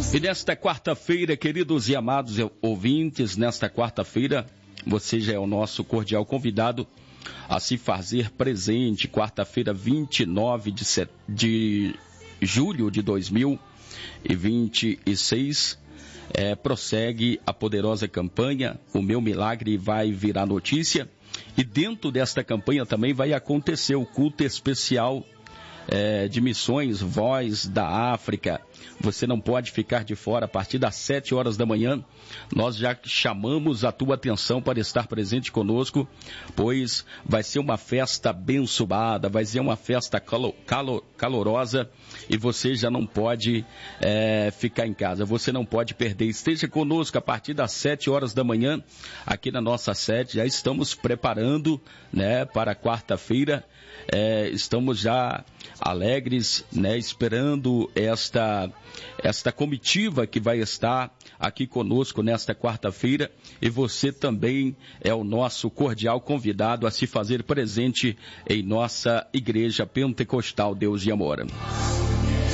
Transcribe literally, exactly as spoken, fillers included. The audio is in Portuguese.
E nesta quarta-feira, queridos e amados ouvintes, nesta quarta-feira, você já é o nosso cordial convidado a se fazer presente. Quarta-feira, vinte e nove de, set... de julho de dois mil e vinte e seis, é, prossegue a poderosa campanha O Meu Milagre Vai Virar Notícia. E dentro desta campanha também vai acontecer o culto especial É, de missões, Voz da África. Você não pode ficar de fora. A partir das sete horas da manhã, nós já chamamos a tua atenção para estar presente conosco, pois vai ser uma festa abençoada, vai ser uma festa calo, calo, calorosa, e você já não pode é, ficar em casa, você não pode perder. Esteja conosco a partir das sete horas da manhã, aqui na nossa sede. Já estamos preparando, né, para quarta-feira. É, estamos já alegres, né, esperando esta, esta comitiva que vai estar aqui conosco nesta quarta-feira, e você também é o nosso cordial convidado a se fazer presente em nossa Igreja Pentecostal Deus de Amor.